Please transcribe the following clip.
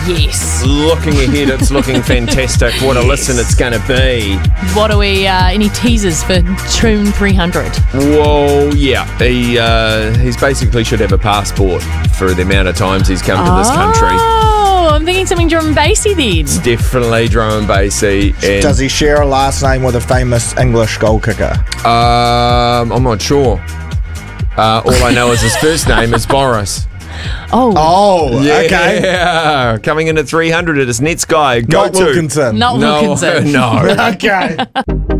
Yes. Looking ahead, it's looking fantastic. What a listen it's going to be. What are we, any teasers for Tune 300? Well, yeah. He's basically should have a passport for the amount of times he's come to this country. Oh, I'm thinking something drum and bassy then. It's definitely drum and bassy. And Does he share a last name with a famous English goal kicker? I'm not sure. All I know is his first name is Boris. Oh, okay. Yeah, coming in at 300 at his Nets guy. Not Wilkinson. Not Wilkinson. No. Okay.